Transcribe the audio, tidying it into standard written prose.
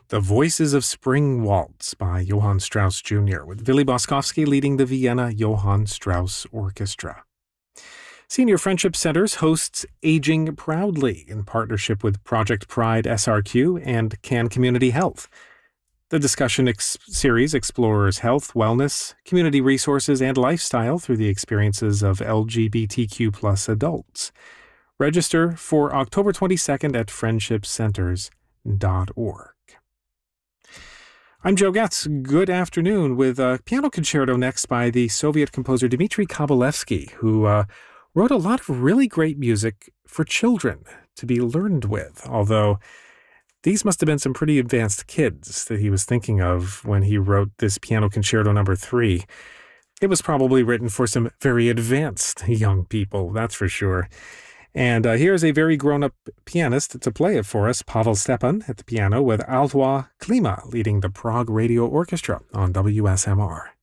The Voices of Spring Waltz by Johann Strauss Jr., with Willy Boskovsky leading the Vienna Johann Strauss Orchestra. Senior Friendship Centers hosts Aging Proudly in partnership with Project Pride SRQ and Can Community Health. The discussion series explores health, wellness, community resources, and lifestyle through the experiences of LGBTQ+ adults. Register for October 22nd at friendshipcenters.org. I'm Joe Getz. Good afternoon, with a piano concerto next by the Soviet composer Dmitri Kabalevsky, who wrote a lot of really great music for children to be learned with, although these must have been some pretty advanced kids that he was thinking of when he wrote this Piano Concerto No. 3. It was probably written for some very advanced young people, that's for sure. And here's a very grown-up pianist to play it for us, Pavel Stepan at the piano, with Altwa Klima leading the Prague Radio Orchestra on WSMR.